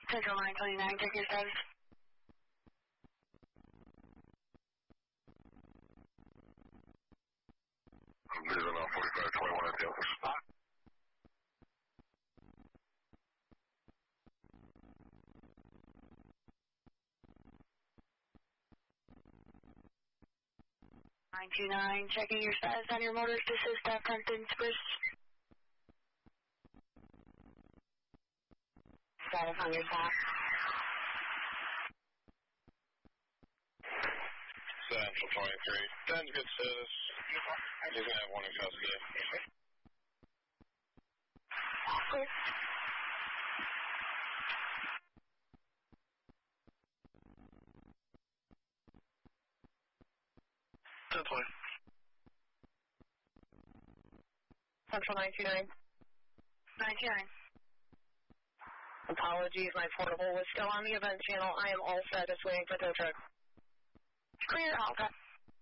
Central 929, check your status. Vision on 4521 at the upper spot. Checking your status on your motorist assist at Fronton Spruce. Status on your stop. Central 23. 10's good status. He's going to have one in custody. Clear. Central 929. 929. Apologies, my portable was still on the event channel. I am all set, just waiting for tow truck. Clear, Alpha.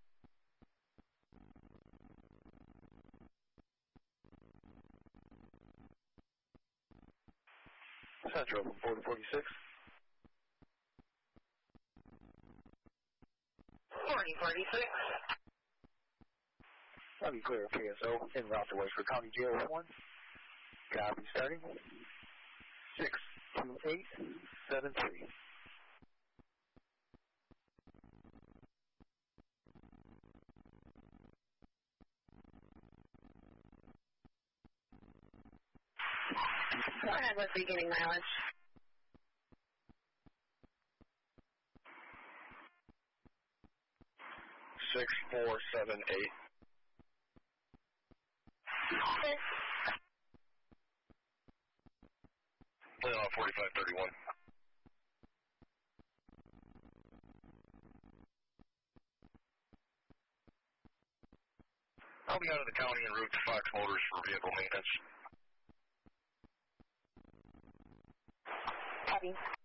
Central 4046. 4046. That'll be clear, PSO, en route to Westford County Jail 1. Copy, starting 62873. Go ahead with beginning mileage. Six, 4, 7, 8. Okay. Plan on 4531. I'll be out of the county en route to Fox Motors for vehicle maintenance. Copy.